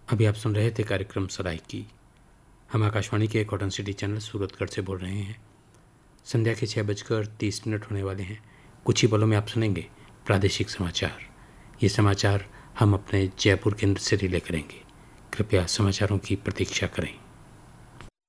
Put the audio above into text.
अभी आप सुन रहे थे कार्यक्रम सराय की। हम आकाशवाणी के कॉटन सिटी चैनल सूरतगढ़ से बोल रहे हैं। संध्या के 6:30 होने वाले हैं। कुछ ही पलों में आप सुनेंगे प्रादेशिक समाचार। ये समाचार हम अपने जयपुर केंद्र से रिले करेंगे। कृपया समाचारों की प्रतीक्षा करें।